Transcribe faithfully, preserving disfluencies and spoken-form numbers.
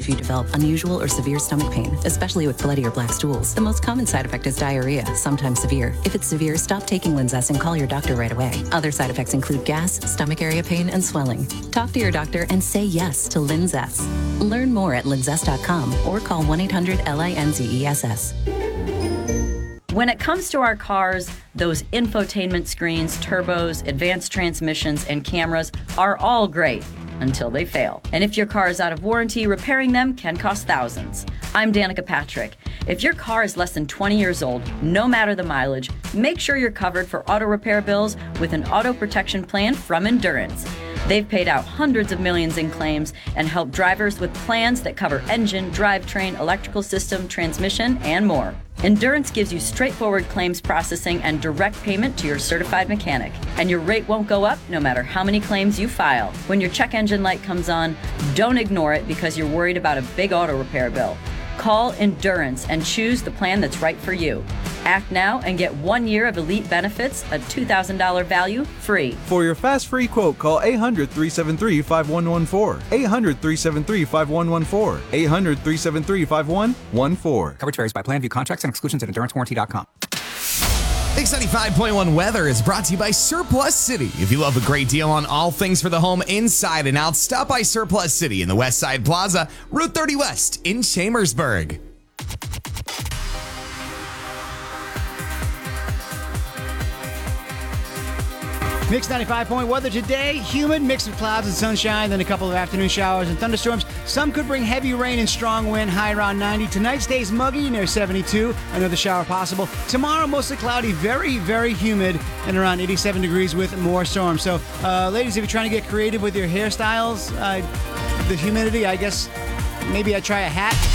if you develop unusual or severe stomach pain, especially with bloody or black stools. The most common side effect is diarrhea, sometimes severe. If it's severe, stop taking Linzess and call your doctor right away. Other side effects include gas, stomach area pain, and swelling. Talk to your doctor and say yes to Linzess. Learn more at linzess dot com or call one eight hundred L I N Z E S S. When it comes to our cars, those infotainment screens, turbos, advanced transmissions, and cameras are all great until they fail. And if your car is out of warranty, repairing them can cost thousands. I'm Danica Patrick. If your car is less than twenty years old, no matter the mileage, make sure you're covered for auto repair bills with an auto protection plan from Endurance. They've paid out hundreds of millions in claims and help drivers with plans that cover engine, drivetrain, electrical system, transmission, and more. Endurance gives you straightforward claims processing and direct payment to your certified mechanic. And your rate won't go up no matter how many claims you file. When your check engine light comes on, don't ignore it because you're worried about a big auto repair bill. Call Endurance and choose the plan that's right for you. Act now and get one year of elite benefits, a two thousand dollars value, free. For your fast free quote, call eight hundred, three seven three, five one one four. eight hundred, three seven three, five one one four. eight hundred, three seven three, five one one four. Coverage varies by plan. View contracts and exclusions at endurance warranty dot com. Mix ninety-five point one weather is brought to you by Surplus City. If you love a great deal on all things for the home inside and out, stop by Surplus City in the West Side Plaza, Route thirty West in Chambersburg. Mix ninety-five point weather today. Humid, mix of clouds and sunshine, then a couple of afternoon showers and thunderstorms. Some could bring heavy rain and strong wind, high around ninety. Tonight stays muggy, near seventy-two. Another shower possible. Tomorrow, mostly cloudy, very, very humid, and around eighty-seven degrees with more storms. So, uh, ladies, if you're trying to get creative with your hairstyles, uh, the humidity, I guess maybe I try a hat.